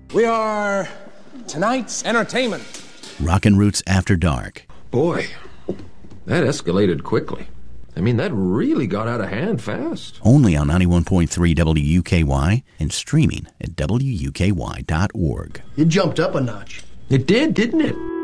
We are tonight's entertainment. Rockin' Roots After Dark. Boy, that escalated quickly. I mean, that really got out of hand fast. Only on 91.3 WUKY and streaming at WUKY.org. It jumped up a notch. It did, didn't it?